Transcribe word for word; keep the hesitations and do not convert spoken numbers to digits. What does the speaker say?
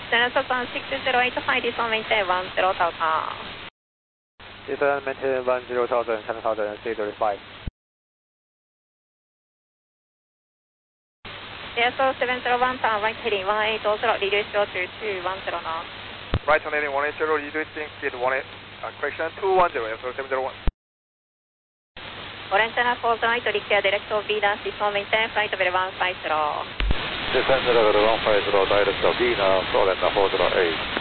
Genesis one six zero eight five, this one maintain one zero thousand. This one maintain one zero thousand, ten thousand, three thirty-five. A S O seven zero one, turn right heading one eight zero, reduce to two one zero now. Right on heading one eight zero, reducing speed one eight, uh, correction two one zero, A S O seven zero one. Orange channel four right, declare direct of B dash, this one maintain flight level one five zero. Descend level one five zero, direct of B dash, Orange four zero eight.